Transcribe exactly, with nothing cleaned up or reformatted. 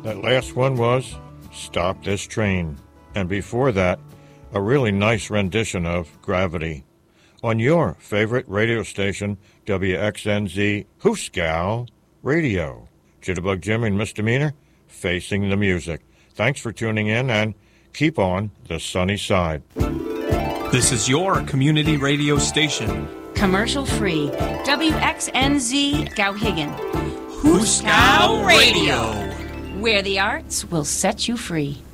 That last one was Stop This Train. And before that, a really nice rendition of Gravity. On your favorite radio station, W X N Z Hooskow Radio. Jitterbug Jim and Misdemeanor, facing the music. Thanks for tuning in, and keep on the sunny side. This is your community radio station. Commercial free. W X N Z Skowhegan. Hooskow Radio. Where the arts will set you free.